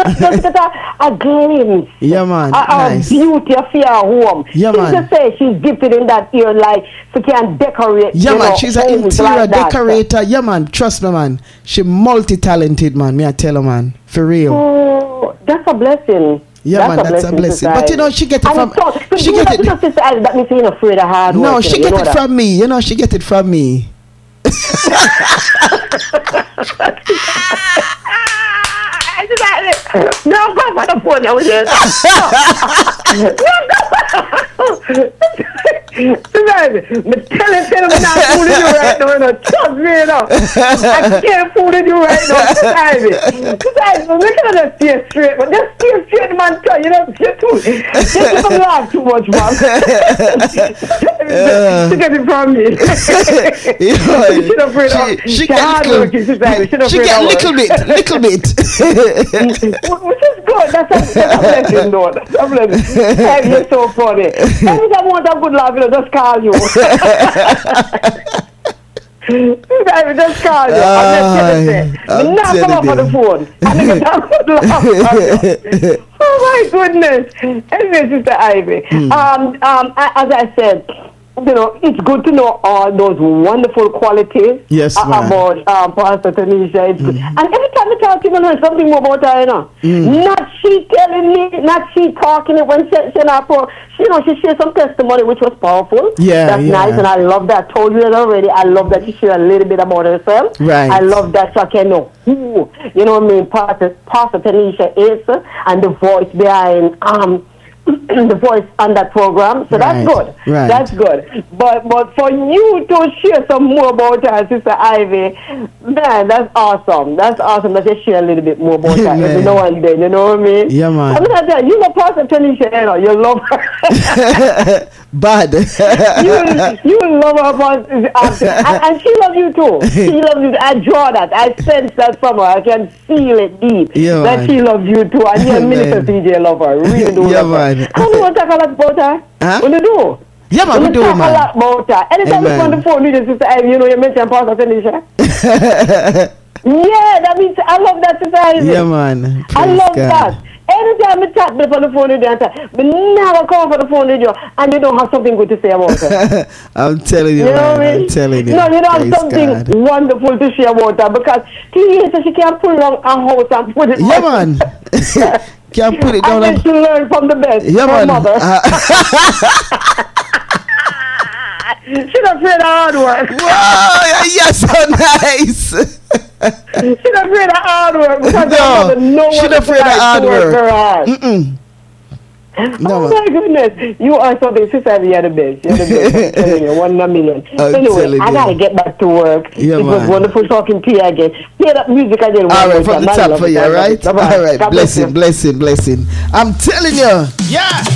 just get a glimpse. Yeah, man. A beauty of your home. Yeah, she man. just say she's gifted in that area, like she can decorate. Yeah, you man. know, She's an interior decorator. Yeah, man. Trust me, man. She multi-talented, man. Me I tell her, man. For real. Oh, that's a blessing. Yeah, man, that's a blessing. But you know, she get it from. She get it. That means you're not afraid of hard work. No, she get it from me. You know, she get it from me. No, come on the phone. I was just. Tell him I'm not fooling you right now. Trust me, you know. I can't fool you right now. Besides, we're going to stay straight. But just stay straight, man. You know, just don't laugh too much, man. She get it from me. She get little bit. Which is good. That's a blessing, though. That's a blessing. You're so funny. Every time I want a good laugh, you know, just call you. I will just call you. I'm not come up on the phone. I'm going to laugh. Oh my goodness. Anyway, Sister Ivy. As I said, you know, it's good to know all those wonderful qualities about Pastor Tanisha. It's good. And every time I talk to you, I learn something more about her, you know. Not she telling me, not she talking it when she shared some testimony which was powerful. That's nice, and I love that. I told you that already. I love that she shared a little bit about herself. Right. I love that so I can know who, you know what I mean, Pastor Tanisha is, and the voice behind the voice on that program, so that's good. Right. That's good. But for you to share some more about her, Sister Ivy, man, that's awesome. That's awesome that you share a little bit more about her every now and then. You know what I mean? Yeah, man. I'm gonna tell you, you know, Pastor Tanisha, you know, you love her. Bad. you love her, and she loves you too. She loves you. I draw that. I sense that from her. I can feel it deep that she loves you too. And you and Minister CJ love her. Really do love her. And you want to talk a lot about her? What do you do? Yeah, man, we do, man. Talk a lot about her. Anytime you on the phone with your Sister Ivy, you know, you mention Pastor Tanisha. Yeah, that means I love that, Sister Ivy. Yeah, man. I love that. Anytime I talk on the phone with you, I never come for the phone with you, and you don't have something good to say about her. I'm telling you, you know man. What I mean? I'm telling you. No, you don't have something wonderful to share about her, because clearly she can't pull down a house and put it. Yeah, man. Can't put it down. And then she learn from the best. Yeah, her man. Mother. She's afraid of hard work. Wow, you're so nice. She's afraid of hard work because she's afraid of hard work. No, oh my goodness, you are something. Sister Ivy, you're the best. You're the best. I'm telling you, 1 in a million. Anyway, I gotta get back to work. Yeah, it was wonderful talking to you again. Play that music again. All right, from the top for you, all right? All right, blessing. I'm telling you. Yeah.